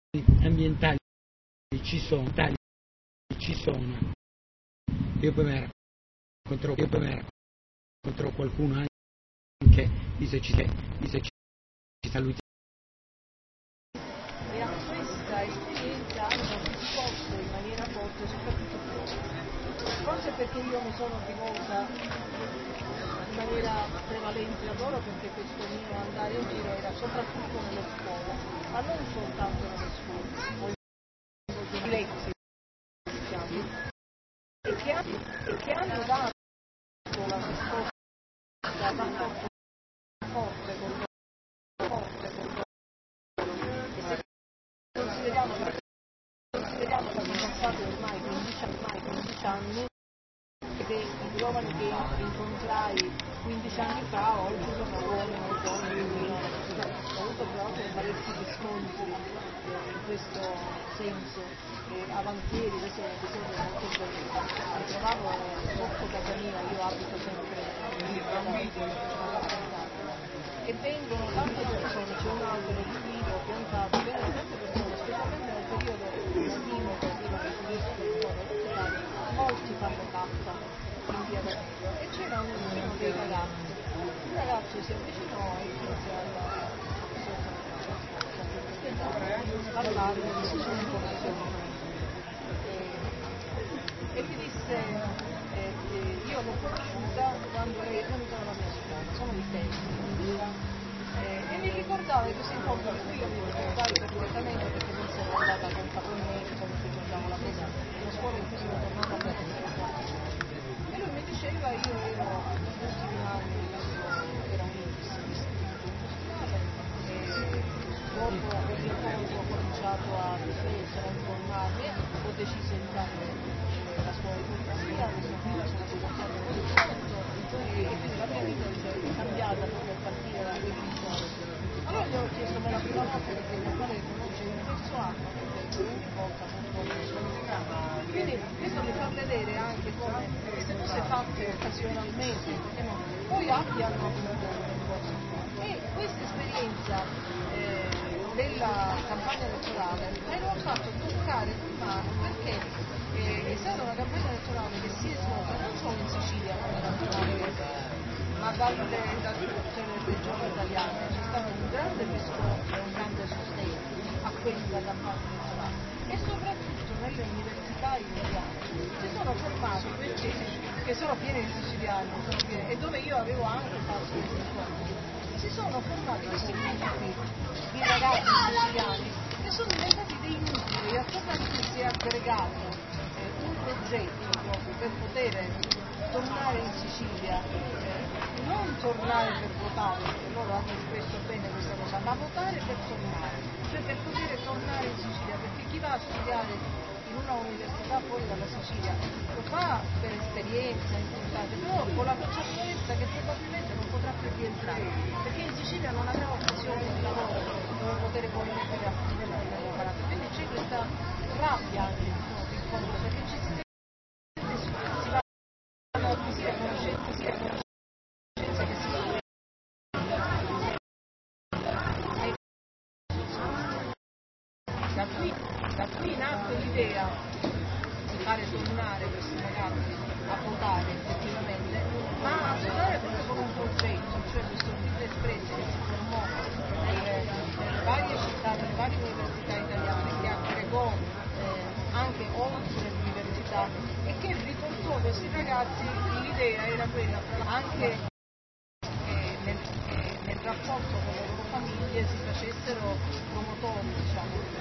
ambientali ci sono, io poi mi incontrò qualcuno anche di saluti. E a questa esperienza hanno risposto in maniera forte soprattutto forse perché io mi sono rivolta in maniera prevalente a loro, perché questo mio andare in giro era soprattutto nelle scuole, ma non soltanto nelle scuole, i letti, diciamo, e che hanno dato la risposta forte con loro, e se consideriamo che sono passati ormai 15 anni, che i giovani che incontrai 15 anni fa oggi sono uomini e donne, ho avuto proprio parecchi riscontri in questo senso, avantieri, questo è un episodio molto bello. Mi trovavo sotto casa mia, io abito sempre e vengono tante persone, c'è un albero di vivo piantato, vengono tante persone, specialmente nel periodo estivo che arrivano i turisti molti fanno tappa in via D'Amelio, e c'erano dei ragazzi. Un ragazzo si avvicinò e iniziò a parlare di si sono conosciuti e mi disse io l'ho conosciuta quando lei è venuta alla mia scuola, sono di Pesaro, e mi ricordava di questo incontro che io mi ricordai perfettamente, perché mi sono andata con Caponieri, come ricordavo la scuola in cui sono tornata a Pesaro. E lui mi diceva, io ero negli ultimi anni, era un industriale, e dopo quell'incontro ho cominciato a riflettere, a informarmi, ho deciso di fare la scuola di burocrazia, sono diventata e quindi la mia vita è cambiata proprio a partire da quell'incontro. Allora gli ho chiesto per la prima volta, perché mio padre conosce il terzo anno, perché ogni volta non conosce. Quindi questo mi fa vedere anche come queste cose fatte occasionalmente, perché no, poi abbiano avuto un corso. E questa esperienza della campagna elettorale me lo ha fatto toccare con mano, perché è stata una campagna elettorale che si è svolta non solo in Sicilia come nazionale, ma dalle tutte le regioni italiane. C'è stato un grande riscontro e un grande sostegno a questa campagna elettorale, e soprattutto nelle università italiane si sono formati questi che sono pieni di siciliani, e dove io avevo anche fatto questo incontro, si sono formati questi gruppi di ragazzi siciliani che sono diventati dei nuclei attorno a cui si è aggregato un progetto proprio per poter tornare in Sicilia, non tornare per votare, perché loro hanno espresso bene questa cosa, ma votare per tornare, cioè per poter tornare in Sicilia, perché chi va a studiare in una università fuori dalla Sicilia lo fa per esperienza importante, però con la consapevolezza che probabilmente non potrà più rientrare, perché in Sicilia non avrà occasione di lavoro dove poter poi mettere a punto quello che ha imparato. Quindi c'è questa rabbia anche di fondo, perché ci si va ad acquisire conoscenze che si sono. Da qui nacque l'idea di fare tornare questi ragazzi a votare effettivamente, ma a votare proprio con un progetto, cioè questo Vita Espressa che si formò nelle varie città, nelle varie università italiane, che aggregò anche oltre l'università e che riportò questi ragazzi. L'idea era quella anche nel rapporto con le loro famiglie si facessero promotori, diciamo,